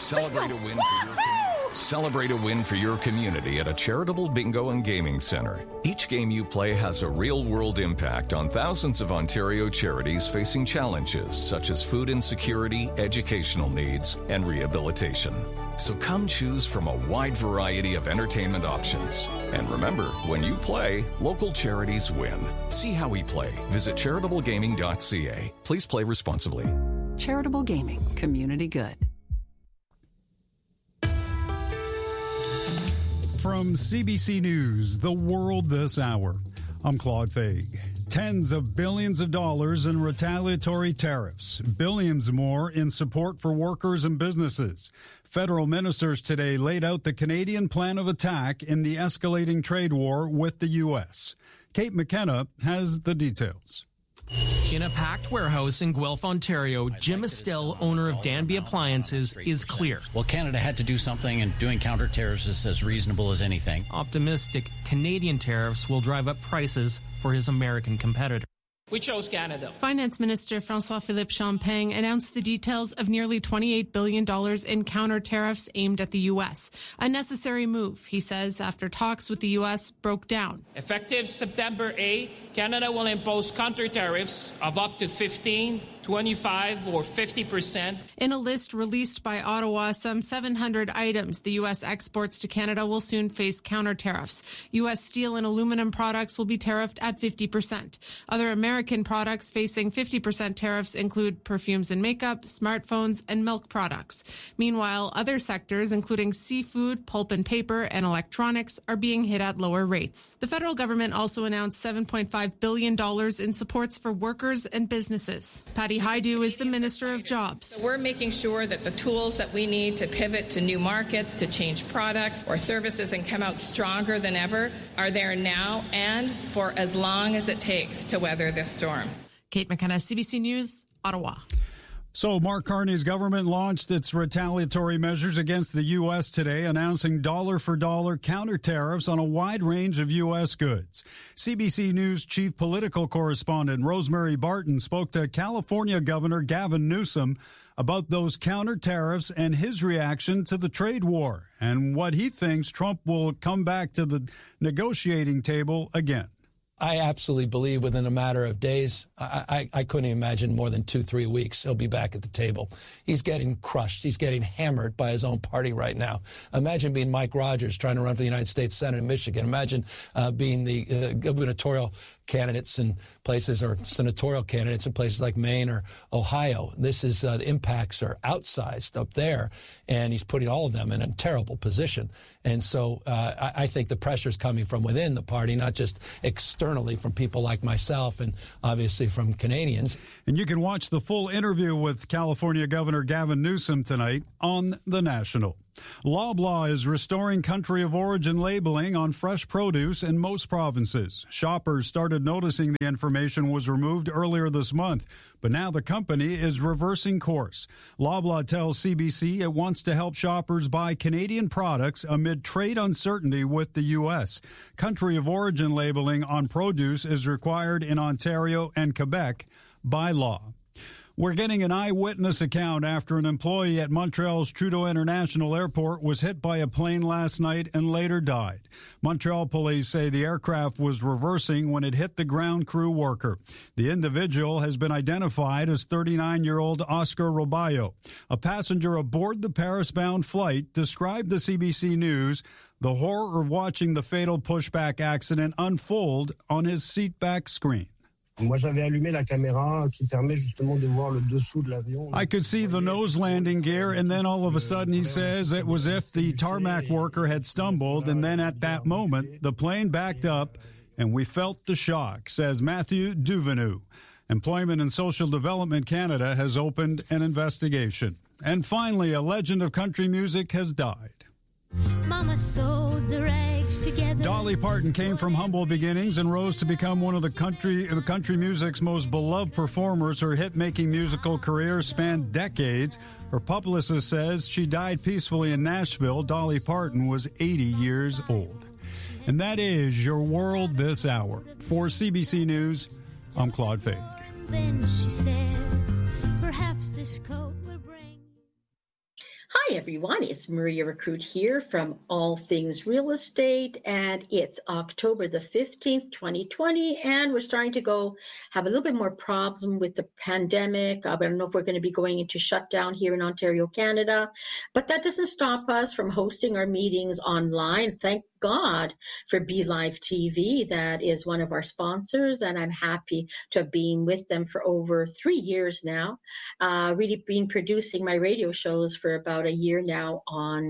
Celebrate a win for your Celebrate a win for your community at a charitable bingo and gaming center. Each game you play has a real-world impact on thousands of Ontario charities facing challenges such as food insecurity, educational needs, and rehabilitation. So come choose from a wide variety of entertainment options. And remember, when you play, local charities win. See how we play. Visit charitablegaming.ca. Please play responsibly. Charitable Gaming. Community good. From CBC News, The World This Hour, I'm Claude Faig. Tens of billions of dollars in retaliatory tariffs, billions more in support for workers and businesses. Federal ministers today laid out the Canadian plan of attack in the escalating trade war with the U.S. Kate McKenna has the details. In a packed warehouse in Guelph, Ontario, Jim Estelle, owner of Danby Appliances, is clear. Well, Canada had to do something, and doing counter tariffs is as reasonable as anything. Optimistic Canadian tariffs will drive up prices for his American competitor. We chose Canada. Finance Minister François-Philippe Champagne announced the details of nearly $28 billion in counter tariffs aimed at the U.S. A necessary move, he says, after talks with the U.S. broke down. Effective September 8, Canada will impose counter tariffs of up to 15, 25 or 50%. In a list released by Ottawa, some 700 items the U.S. exports to Canada will soon face counter tariffs. U.S. steel and aluminum products will be tariffed at 50%. Other American products facing 50% tariffs include perfumes and makeup, smartphones, and milk products. Meanwhile, other sectors, including seafood, pulp and paper, and electronics, are being hit at lower rates. The federal government also announced $7.5 billion in supports for workers and businesses. Patty Hajdu is the Minister of Jobs. So we're making sure that the tools that we need to pivot to new markets, to change products or services and come out stronger than ever are there now and for as long as it takes to weather this storm. Kate McKenna, CBC News, Ottawa. So Mark Carney's government launched its retaliatory measures against the U.S. today, announcing dollar-for-dollar counter tariffs on a wide range of U.S. goods. CBC News chief political correspondent Rosemary Barton spoke to California Governor Gavin Newsom about those counter tariffs and his reaction to the trade war and what he thinks Trump will come back to the negotiating table again. I absolutely believe within a matter of days, I couldn't imagine more than 2-3 weeks, he'll be back at the table. He's getting crushed. He's getting hammered by his own party right now. Imagine being Mike Rogers trying to run for the United States Senate in Michigan. Imagine being the gubernatorial candidates in places or senatorial candidates in places like Maine or Ohio. This is the impacts are outsized up there, and he's putting all of them in a terrible position. And so I think the pressure is coming from within the party, not just externally from people like myself and obviously from Canadians. And you can watch the full interview with California Governor Gavin Newsom tonight on The National. Loblaw is restoring country of origin labeling on fresh produce in most provinces. Shoppers started noticing the information was removed earlier this month, but now the company is reversing course. Loblaw tells CBC it wants to help shoppers buy Canadian products amid trade uncertainty with the U.S. Country of origin labeling on produce is required in Ontario and Quebec by law. We're getting an eyewitness account after an employee at Montreal's Trudeau International Airport was hit by a plane last night and later died. Montreal police say the aircraft was reversing when it hit the ground crew worker. The individual has been identified as 39-year-old Oscar Robayo. A passenger aboard the Paris-bound flight described to CBC News the horror of watching the fatal pushback accident unfold on his seatback screen. I could see the nose landing gear, and then all of a sudden, he says, it was if the tarmac worker had stumbled, and then at that moment, the plane backed up, and we felt the shock, says Matthew Duvenu. Employment and Social Development Canada has opened an investigation. And finally, a legend of country music has died. Mama sewed the rags together. Dolly Parton came from humble beginnings and rose to become one of the country music's most beloved performers. Her hit-making musical career spanned decades. Her publicist says she died peacefully in Nashville. Dolly Parton was 80 years old. And that is your world this hour. For CBC News, I'm Claude Faig. Then she said, perhaps this coat will bring. Hi, everyone. It's Maria Recruit here from All Things Real Estate, and it's October the 15th, 2020, and we're starting to have a little bit more problem with the pandemic. I don't know if we're going to be going into shutdown here in Ontario, Canada, but that doesn't stop us from hosting our meetings online. Thank God for BeLive TV. That is one of our sponsors, and I'm happy to have been with them for over 3 years now. Really been producing my radio shows for about a year now on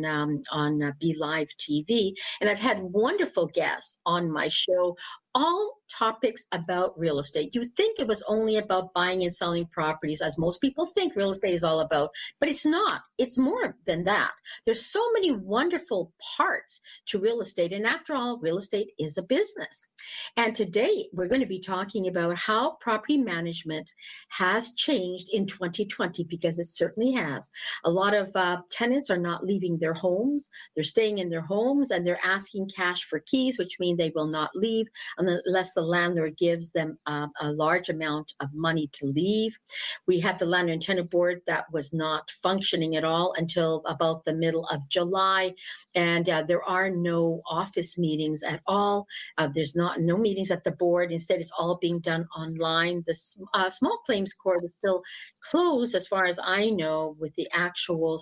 BeLive TV, and I've had wonderful guests on my show, all topics about real estate. You think it was only about buying and selling properties, as most people think real estate is all about, but it's not. It's more than that. There's so many wonderful parts to real estate, and after all, real estate is a business. And today we're going to be talking about how property management has changed in 2020, because it certainly has. A lot of tenants are not leaving their homes. They're staying in their homes, and they're asking cash for keys, which means they will not leave unless the landlord gives them a large amount of money to leave. We had the Landlord and Tenant Board that was not functioning at all until about the middle of July, and there are no office meetings at all. There's no meetings at the board. Instead, it's all being done online. The small claims court is still closed, as far as I know, with the actual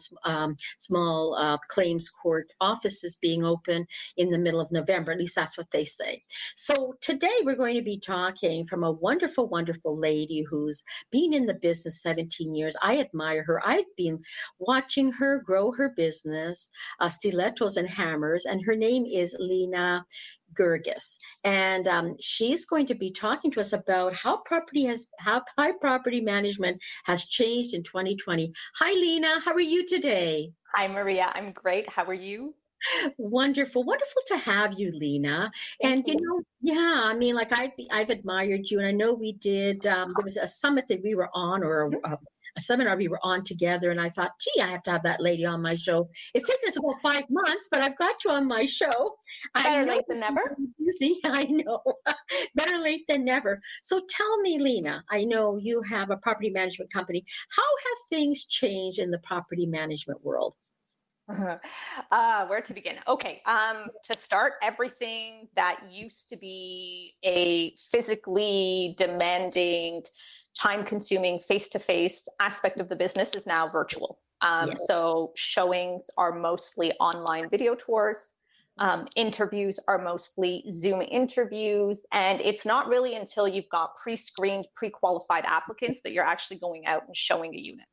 small claims court offices being open in the middle of November. At least that's what they say. So today we're going to be talking from a wonderful, wonderful lady who's been in the business 17 years. I admire her. I've been watching her grow her business, Stilettos and Hammers, and her name is Lena Gerges, and she's going to be talking to us about how high property management has changed in 2020. Hi, Lena. How are you today? Hi, Maria. I'm great. How are you? Wonderful to have you, Lena. Thank you. I mean, like I've admired you, and I know we did. There was a summit that we were on, or a seminar we were on together, and I thought, gee, I have to have that lady on my show. It's taken us about 5 months, but I've got you on my show. Better late than never. I know. Better late than never. So tell me, Lena, I know you have a property management company. How have things changed in the property management world? Where to begin? Okay. To start, everything that used to be a physically demanding, time-consuming, face-to-face aspect of the business is now virtual. Yes. So showings are mostly online video tours. Interviews are mostly Zoom interviews, and it's not really until you've got pre-screened, pre-qualified applicants that you're actually going out and showing a unit.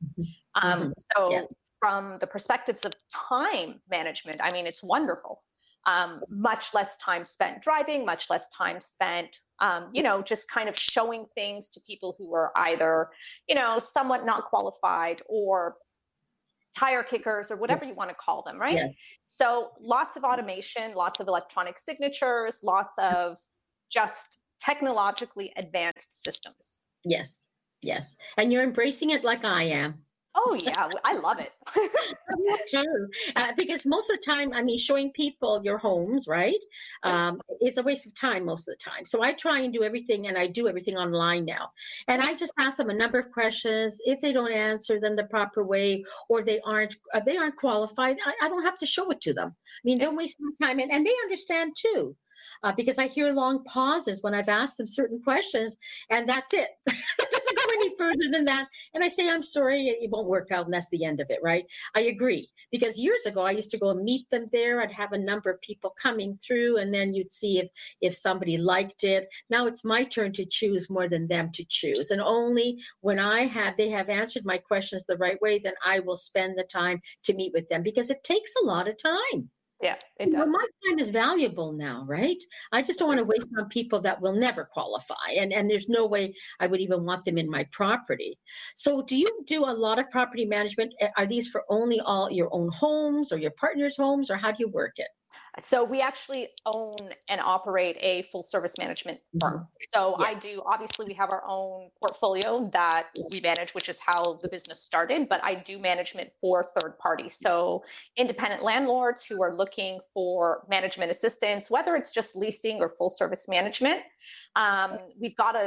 From the perspectives of time management, I mean, it's wonderful. Much less time spent driving, much less time spent, just kind of showing things to people who are either, somewhat not qualified or tire kickers or whatever you want to call them, right? Yes. So lots of automation, lots of electronic signatures, lots of just technologically advanced systems. Yes. And you're embracing it like I am. Oh, yeah. I love it. Me too. Because most of the time, I mean, showing people your homes, right? It's a waste of time most of the time. So I try and do everything, and I do everything online now. And I just ask them a number of questions. If they don't answer them the proper way, or they aren't qualified, I don't have to show it to them. I mean, don't waste my time. And they understand too. Because I hear long pauses when I've asked them certain questions, and that's it. It doesn't go any further than that. And I say, I'm sorry, it won't work out, and that's the end of it, right? I agree. Because years ago, I used to go and meet them there. I'd have a number of people coming through, and then you'd see if somebody liked it. Now it's my turn to choose more than them to choose. And only when they have answered my questions the right way, then I will spend the time to meet with them, because it takes a lot of time. Yeah, it does. My time is valuable now, right? I just don't want to waste on people that will never qualify. And there's no way I would even want them in my property. So do you do a lot of property management? Are these for only all your own homes or your partner's homes, or how do you work it? So we actually own and operate a full service management firm. So obviously we have our own portfolio that we manage, which is how the business started, but I do management for third parties. So independent landlords who are looking for management assistance, whether it's just leasing or full service management. We've got a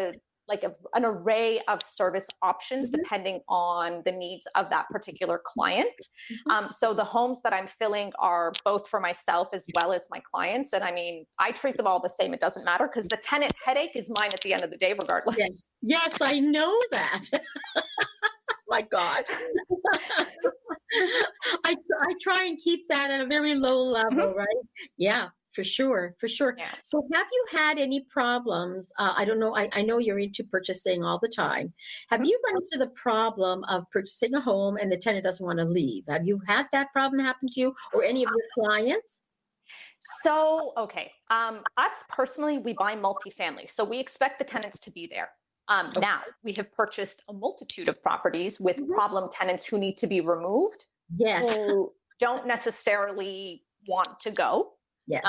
an array of service options depending on the needs of that particular client. So the homes that I'm filling are both for myself as well as my clients. And I mean, I treat them all the same. It doesn't matter because the tenant headache is mine at the end of the day, regardless. Yes, I know that. My God. I try and keep that at a very low level, right? Yeah. For sure. Yeah. So have you had any problems? I don't know. I know you're into purchasing all the time. Have you run into the problem of purchasing a home and the tenant doesn't want to leave? Have you had that problem happen to you or any of your clients? So, okay. Us personally, we buy multifamily. So we expect the tenants to be there. Now, we have purchased a multitude of properties with problem tenants who need to be removed. Yes. Who don't necessarily want to go. Yes.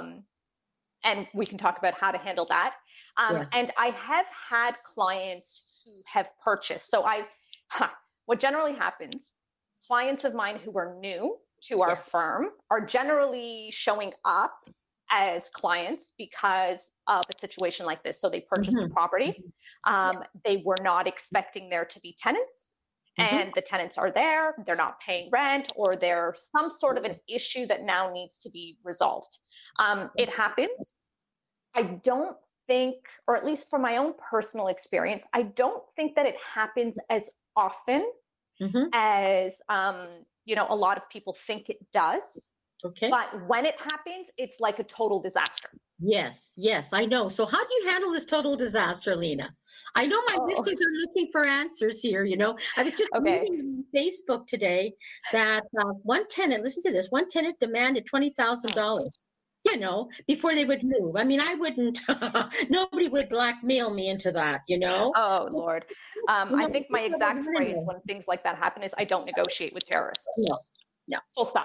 And we can talk about how to handle that. And I have had clients who have purchased. So what generally happens, clients of mine who are new to our firm are generally showing up as clients because of a situation like this. So they purchased the property. They were not expecting there to be tenants. And the tenants are there, they're not paying rent, or there's some sort of an issue that now needs to be resolved. It happens. I don't think, or at least from my own personal experience, I don't think that it happens as often as, a lot of people think it does. Okay. But when it happens, it's like a total disaster. Yes, I know. So how do you handle this total disaster, Lena? I know my listeners are looking for answers here, I was just reading on Facebook today that one tenant, listen to this, one tenant demanded $20,000, before they would move. I mean, I wouldn't, nobody would blackmail me into that, Oh, Lord. I think my exact phrase when things like that happen is, I don't negotiate with terrorists. No. Full stop.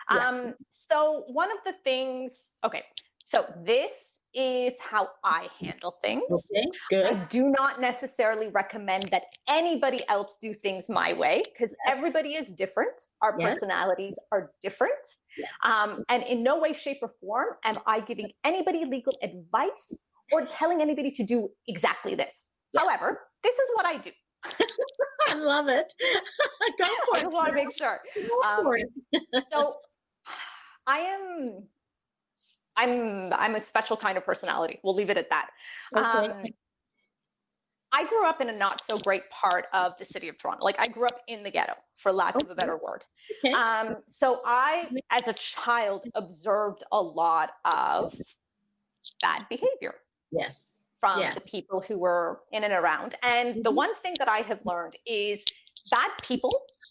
So one of the things, so this is how I handle things. Okay, good. I do not necessarily recommend that anybody else do things my way because everybody is different. Our personalities are different. And in no way, shape, or form am I giving anybody legal advice or telling anybody to do exactly this. However, this is what I do. I love it. Go for it. I just want to make sure. So I'm a special kind of personality. We'll leave it at that. Okay. I grew up in a not so great part of the city of Toronto. Like I grew up in the ghetto, for lack of a better word. Okay. So I, as a child, observed a lot of bad behavior. Yes. From the people who were in and around. And the one thing that I have learned is bad people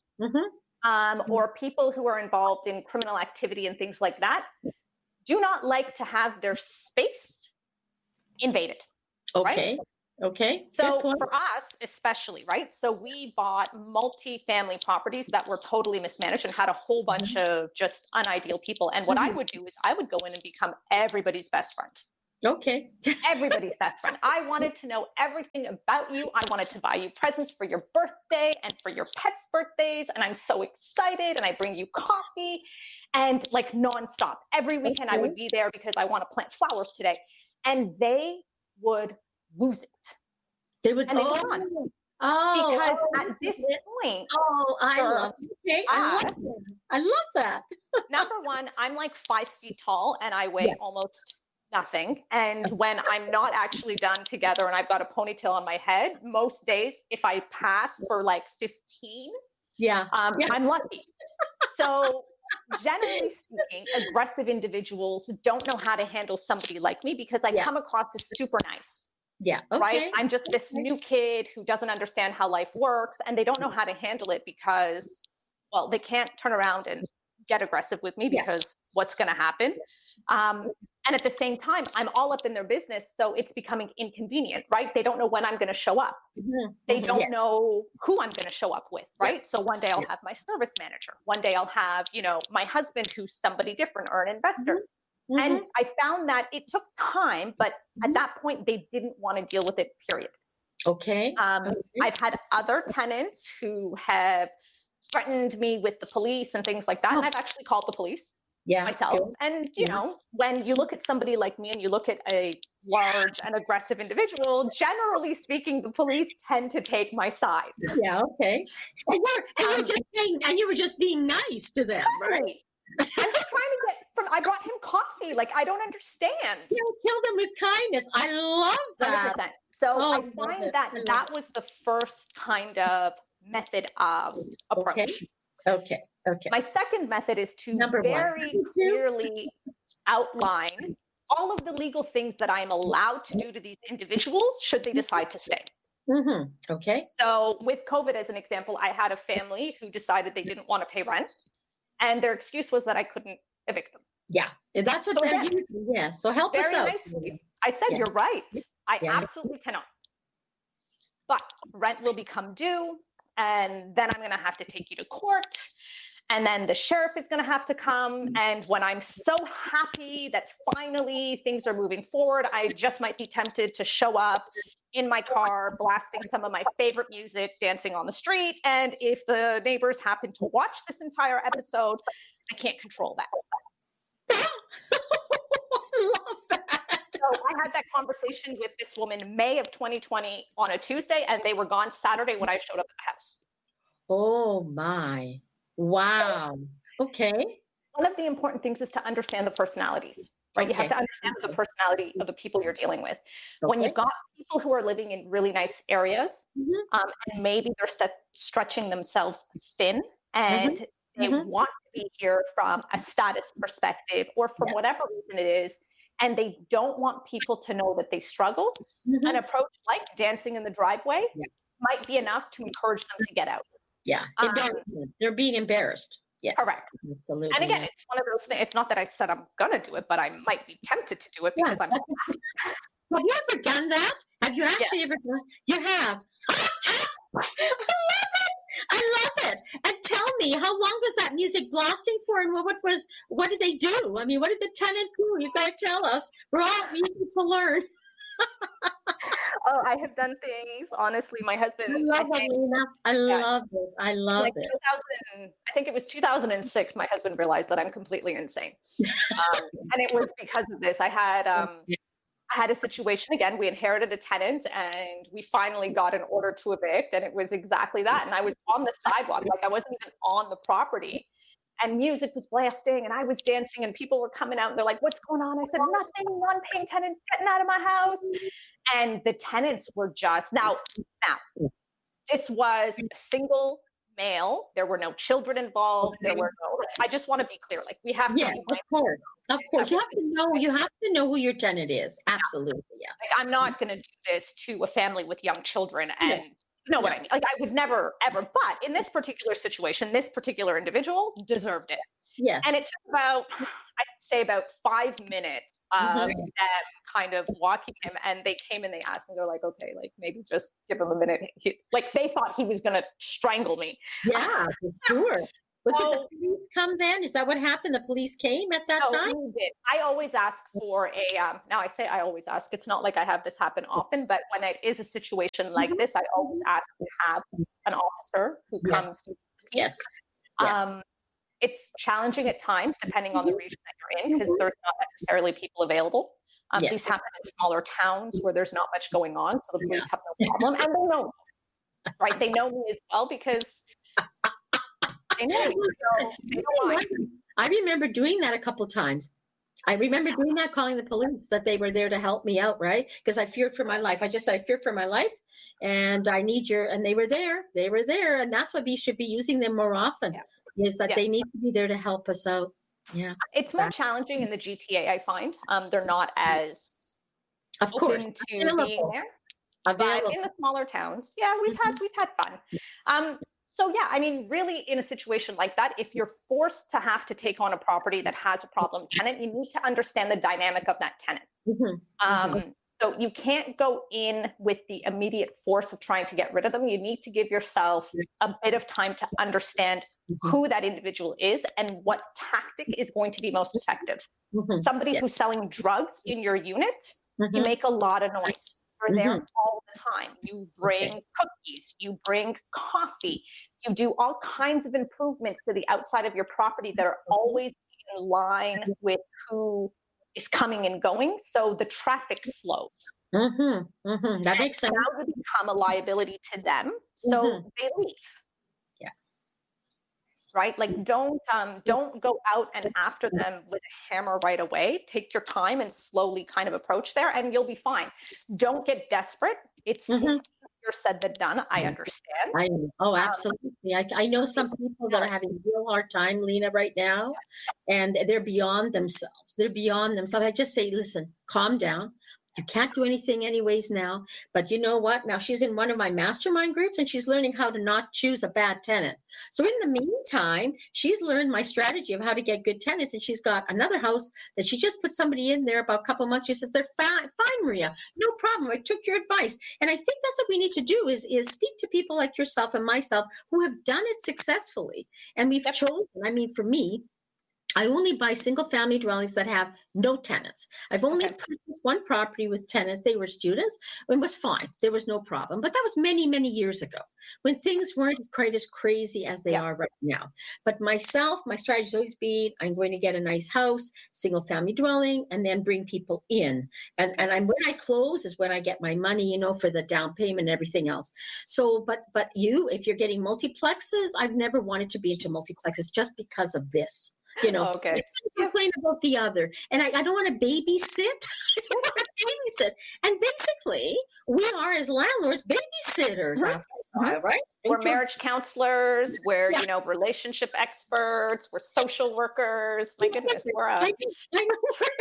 or people who are involved in criminal activity and things like that do not like to have their space invaded. Okay. Right? Okay. So for us, especially, right? So we bought multi-family properties that were totally mismanaged and had a whole bunch of just unideal people. And what I would do is I would go in and become everybody's best friend. Okay. Everybody's best friend. I wanted to know everything about you. I wanted to buy you presents for your birthday and for your pets' birthdays. And I'm so excited. And I bring you coffee and like nonstop. Every weekend I would be there because I want to plant flowers today. And they would lose it. They would and they would run. Because at this point, I love it. Okay, I love that. Number one, I'm like 5 feet tall and I weigh almost nothing. And when I'm not actually done together and I've got a ponytail on my head, most days, if I pass for like 15, I'm lucky. So generally speaking, aggressive individuals don't know how to handle somebody like me because I come across as super nice. Yeah. Okay. Right. I'm just this new kid who doesn't understand how life works and they don't know how to handle it because, well, they can't turn around and get aggressive with me because what's going to happen? And at the same time, I'm all up in their business. So it's becoming inconvenient, right? They don't know when I'm going to show up. They don't know who I'm going to show up with, right? So one day I'll have my service manager. One day I'll have, my husband who's somebody different or an investor. And I found that it took time, but at that point they didn't want to deal with it, period. Okay. I've had other tenants who have threatened me with the police and things like that. And I've actually called the police. myself. Good. And, you know, when you look at somebody like me and you look at a large and aggressive individual, generally speaking, the police tend to take my side. Yeah, okay. And you were just being nice to them, right? I'm just trying to get I brought him coffee. Like, I don't understand. Kill them with kindness. I love that. 100%. So I find that was the first kind of method of approach. Okay. My second method is to very clearly outline all of the legal things that I am allowed to do to these individuals should they decide to stay. Okay. So with COVID as an example, I had a family who decided they didn't want to pay rent, and their excuse was that I couldn't evict them. Yeah, that's what they're using. Yeah, so help us out. Nicely, I said, you're right. I absolutely cannot. But rent will become due, and then I'm going to have to take you to court. And then the sheriff is going to have to come. And when I'm so happy that finally things are moving forward, I just might be tempted to show up in my car, blasting some of my favorite music, dancing on the street. And if the neighbors happen to watch this entire episode, I can't control that. I love that. So I had that conversation with this woman May of 2020 on a Tuesday, and they were gone Saturday when I showed up at the house. Oh my. Wow. Okay. One of the important things is to understand the personalities, right? You have to understand the personality of the people you're dealing with. When you've got people who are living in really nice areas, and maybe they're stretching themselves thin, and they want to be here from a status perspective or from whatever reason it is, and they don't want people to know that they struggle, an approach like dancing in the driveway might be enough to encourage them to get out. Yeah, they're being embarrassed. Yeah, correct. Absolutely. And again, it's one of those things. It's not that I said I'm gonna do it, but I might be tempted to do it because I'm. Have you ever done that? Have you actually ever done? You have. I love it. And tell me, how long was that music blasting for, and what did they do? I mean, what did the tenant do? You gotta tell us. We're all eager to learn. Oh, I have done things. Honestly, my husband. I love it. I love it. I think it was 2006. My husband realized that I'm completely insane, and it was because of this. I had a situation again. We inherited a tenant, and we finally got an order to evict, and it was exactly that. And I was on the sidewalk, like I wasn't even on the property. And music was blasting, and I was dancing, and people were coming out, and they're like, "What's going on?" I said, "Nothing. Non-paying tenants getting out of my house." And the tenants were just now. This was a single male. There were no children involved. There were no. I just want to be clear. Like we have to. Of course. You have to know. You have to know who your tenant is. Absolutely. Yeah. Like, I'm not going to do this to a family with young children and. You know what I mean? Like I would never, ever. But in this particular situation, this particular individual deserved it. Yeah. And it took about 5 minutes of them kind of walking him. And they came and they asked me, they're like, okay, like maybe just give him a minute. Like they thought he was going to strangle me. Yeah, for sure. But did the police come then? Is that what happened? The police came at that time? No, did. I always ask for now I say I always ask. It's not like I have this happen often, but when it is a situation like this, I always ask to have an officer who comes to the piece. It's challenging at times, depending on the region that you're in, because there's not necessarily people available. These happen in smaller towns where there's not much going on, so the police have no problem. And they know me, right? They know me as well because I remember doing that a couple times. I remember doing that, calling the police, that they were there to help me out, right? Because I feared for my life. I just said, I fear for my life, and I need and they were there. They were there, and that's what we should be using them more often, is that they need to be there to help us out. Yeah. It's more challenging in the GTA, I find. They're not as open to being there. But in the smaller towns, we've had fun. So I mean, really in a situation like that, if you're forced to have to take on a property that has a problem tenant, you need to understand the dynamic of that tenant. So you can't go in with the immediate force of trying to get rid of them. You need to give yourself a bit of time to understand who that individual is and what tactic is going to be most effective. Somebody who's selling drugs in your unit, you make a lot of noise. You're there all the time. You bring cookies, you bring coffee, you do all kinds of improvements to the outside of your property that are always in line with who is coming and going. So the traffic slows. That makes sense. Now we become a liability to them. So they leave. Right? Like don't go out and after them with a hammer right away. Take your time and slowly kind of approach there and you'll be fine. Don't get desperate. It's easier said than done. I understand. I know. Oh, absolutely. I know some people that are having a real hard time, Lena, right now, and they're beyond themselves. I just say, listen, calm down. You can't do anything anyways now, but you know what? Now she's in one of my mastermind groups and she's learning how to not choose a bad tenant. So in the meantime, she's learned my strategy of how to get good tenants. And she's got another house that she just put somebody in there about a couple of months. She says, they're fine, Maria. No problem. I took your advice. And I think that's what we need to do is speak to people like yourself and myself who have done it successfully. And we've chosen, I mean, for me, I only buy single family dwellings that have no tenants. I've only purchased one property with tenants. They were students. It was fine. There was no problem. But that was many, many years ago when things weren't quite as crazy as they are right now. But myself, my strategy has always been, I'm going to get a nice house, single family dwelling, and then bring people in. And when I close is when I get my money, you know, for the down payment and everything else. So, but you, if you're getting multiplexes, I've never wanted to be into multiplexes just because of this. You know, I complain about the other, and I don't want to babysit. I don't want to babysit. And basically, we are as landlords babysitters after a while, right? We're marriage counselors. We're you know, relationship experts. We're social workers. My goodness, we're I know.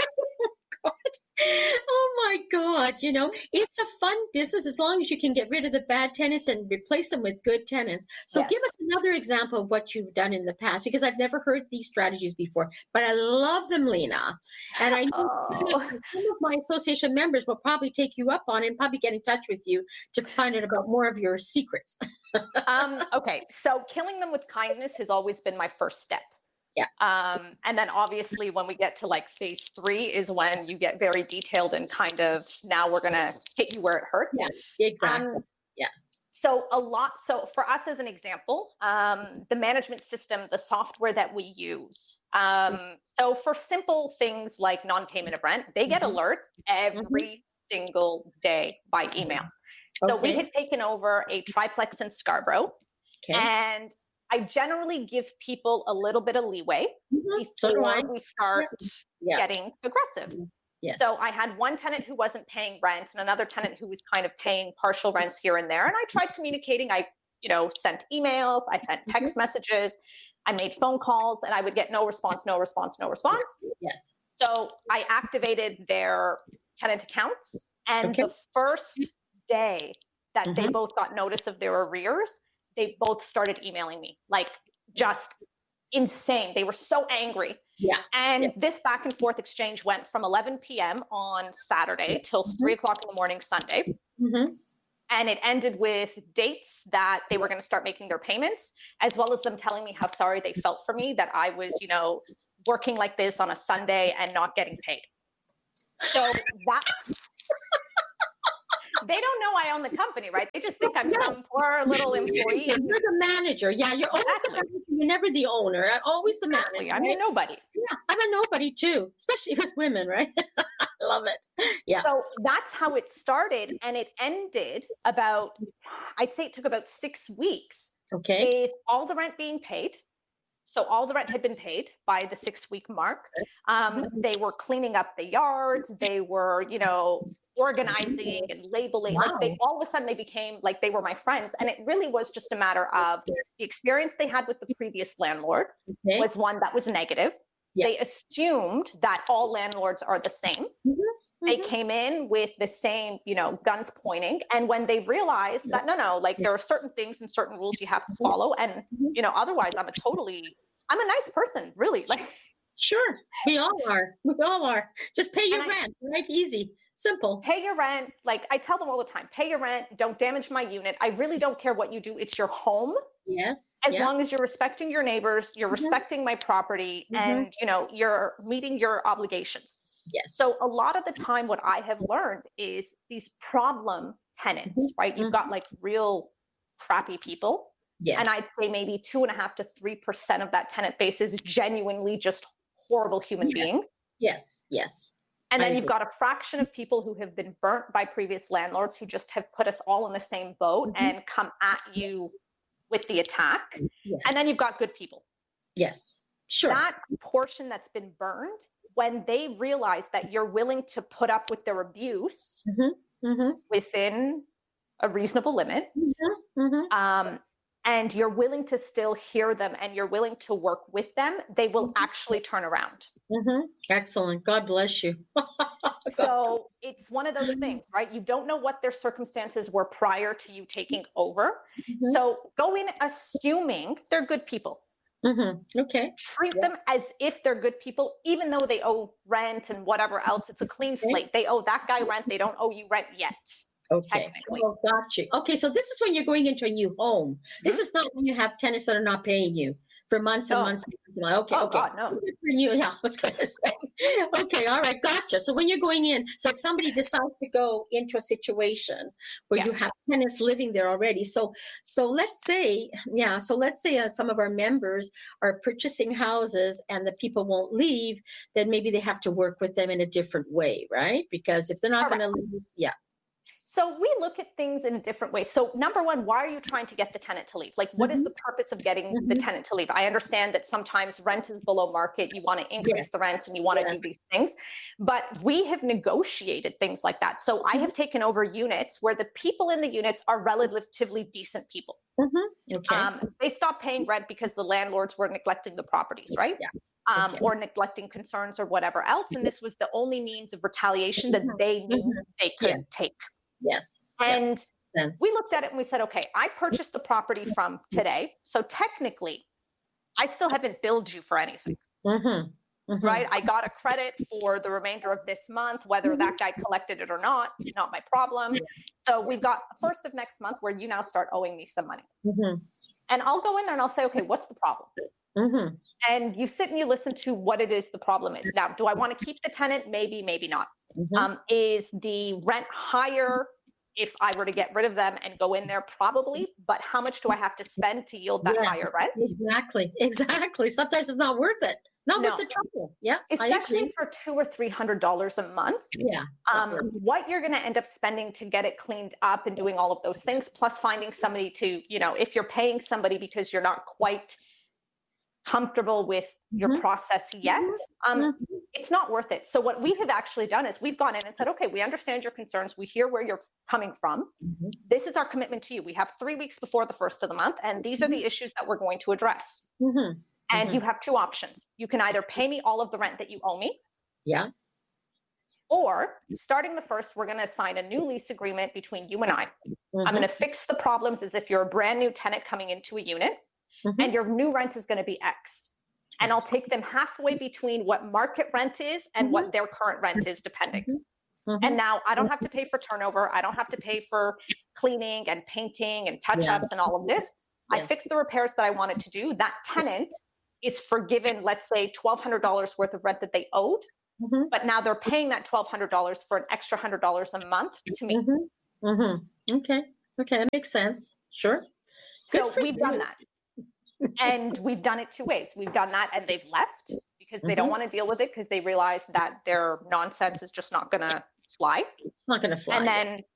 Oh my God. You know, it's a fun business as long as you can get rid of the bad tenants and replace them with good tenants. So give us another example of what you've done in the past, because I've never heard these strategies before, but I love them, Lena. And I know some of my association members will probably take you up on it and probably get in touch with you to find out about more of your secrets. Okay. So killing them with kindness has always been my first step. And then obviously when we get to like phase 3 is when you get very detailed and kind of, now we're going to hit you where it hurts. Yeah, exactly. So for us as an example, the management system, the software that we use. So for simple things like non-payment of rent, they get alerts every single day by email. So we had taken over a triplex in Scarborough and I generally give people a little bit of leeway before we start getting aggressive. So I had one tenant who wasn't paying rent and another tenant who was kind of paying partial rents here and there. And I tried communicating. I, you know, sent emails, I sent text messages, I made phone calls, and I would get no response. So I activated their tenant accounts. And the first day that they both got notice of their arrears, they both started emailing me, like just insane. They were so angry. And this back and forth exchange went from 11 p.m. on Saturday till 3 o'clock in the morning Sunday. And it ended with dates that they were going to start making their payments, as well as them telling me how sorry they felt for me that I was, you know, working like this on a Sunday and not getting paid. So that... They don't know I own the company, right? They just think I'm some poor little employee. You're the manager. Yeah, you're always the manager. You're never the owner. Always the manager. I'm a nobody. Yeah, I'm a nobody too, especially with women, right? I love it. Yeah. So that's how it started. And it ended about, I'd say it took about 6 weeks. With all the rent being paid. So all the rent had been paid by the 6-week mark. They were cleaning up the yards. They were, you know, organizing and labeling. Like all of a sudden they became like they were my friends. And it really was just a matter of the experience they had with the previous landlord was one that was negative. They assumed that all landlords are the same. They came in with the same, you know, guns pointing. And when they realized that, no, like there are certain things and certain rules you have to follow. And, you know, otherwise I'm a nice person, really. Like, sure. We all are. Just pay your rent, right? Easy. Simple. Pay your rent. Like I tell them all the time, pay your rent. Don't damage my unit. I really don't care what you do. It's your home. Yes. As long as you're respecting your neighbors, you're respecting my property and, you know, you're meeting your obligations. Yes. So a lot of the time what I have learned is these problem tenants, right? You've got like real crappy people. Yes. And I'd say maybe 2.5% to 3% of that tenant base is genuinely just horrible human beings. Yes, yes. And then you've got a fraction of people who have been burnt by previous landlords who just have put us all in the same boat and come at you with the attack. Yes. And then you've got good people. Yes, sure. That portion that's been burned, when they realize that you're willing to put up with their abuse within a reasonable limit, and you're willing to still hear them and you're willing to work with them, they will actually turn around. Excellent. God bless you. So it's one of those things, right? You don't know what their circumstances were prior to you taking over. So go in assuming they're good people. Okay. Treat them as if they're good people, even though they owe rent and whatever else. It's a clean slate. They owe that guy rent. They don't owe you rent yet. Okay. Oh, got you. Okay. So this is when you're going into a new home. This is not when you have tenants that are not paying you for months and months. Okay. Oh, okay. God, no. Yeah, I was going to say. Okay. All right. Gotcha. So when you're going in, so if somebody decides to go into a situation where you have tenants living there already. So let's say, some of our members are purchasing houses and the people won't leave, then maybe they have to work with them in a different way, right? Because if they're not going to leave, So we look at things in a different way. So number one, why are you trying to get the tenant to leave? Like, what is the purpose of getting the tenant to leave? I understand that sometimes rent is below market. You want to increase the rent and you want to do these things. But we have negotiated things like that. So I have taken over units where the people in the units are relatively decent people. They stopped paying rent because the landlords were neglecting the properties, right? Or neglecting concerns or whatever else. And this was the only means of retaliation that they knew they could take. Yes. And we looked at it and we said, okay, I purchased the property from today. So technically, I still haven't billed you for anything. Right? I got a credit for the remainder of this month, whether that guy collected it or not my problem. So we've got the first of next month where you now start owing me some money. And I'll go in there and I'll say, okay, what's the problem? And you sit and you listen to what it is the problem is. Now, do I want to keep the tenant? Maybe, maybe not. Is the rent higher if I were to get rid of them and go in there? Probably. But how much do I have to spend to yield that higher rent? Exactly. Sometimes it's not worth it. Not worth the trouble. Yeah. Especially for $200 or $300 a month. What you're going to end up spending to get it cleaned up and doing all of those things, plus finding somebody to, if you're paying somebody because you're not quite comfortable with your process yet, it's not worth it. So what we have actually done is we've gone in and said, okay, we understand your concerns. We hear where you're coming from. This is our commitment to you. We have 3 weeks before the first of the month, and these are the issues that we're going to address. And you have two options. You can either pay me all of the rent that you owe me. Or starting the first, we're going to sign a new lease agreement between you and I. I'm going to fix the problems as if you're a brand new tenant coming into a unit. And your new rent is going to be X. And I'll take them halfway between what market rent is and what their current rent is, depending. And now I don't have to pay for turnover. I don't have to pay for cleaning and painting and touch-ups and all of this. I fixed the repairs that I wanted to do. That tenant is forgiven, let's say, $1,200 worth of rent that they owed. But now they're paying that $1,200 for an extra $100 a month to me. Okay, that makes sense. Sure. So we've done that. And we've done it two ways. We've done that and they've left because they don't want to deal with it because they realize that their nonsense is just not going to fly. Not going to fly. And then